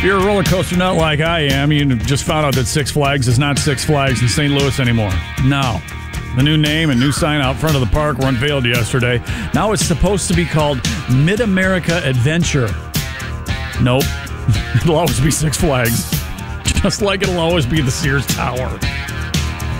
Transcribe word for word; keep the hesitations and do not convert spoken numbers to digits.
you're a roller coaster nut like I am, you just found out that Six Flags is not Six Flags in Saint Louis anymore. No. The new name and new sign out front of the park were unveiled yesterday. Now it's supposed to be called Mid-America Adventure. Nope. It'll always be Six Flags. Just like it'll always be the Sears Tower.